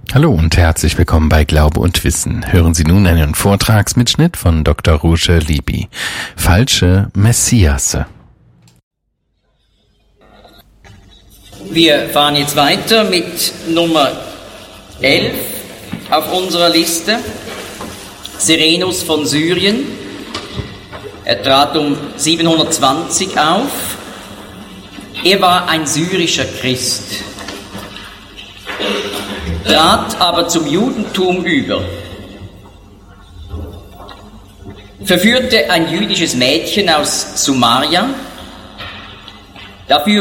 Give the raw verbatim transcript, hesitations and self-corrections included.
Hallo und herzlich willkommen bei Glaube und Wissen. Hören Sie nun einen Vortragsmitschnitt von Doktor Roger Libby. Falsche Messiasse. Wir fahren jetzt weiter mit Nummer elf auf unserer Liste. Serenus von Syrien. Er trat um siebenhundertzwanzig auf. Er war ein syrischer Christ, trat aber zum Judentum über, verführte ein jüdisches Mädchen aus Sumaria. Dafür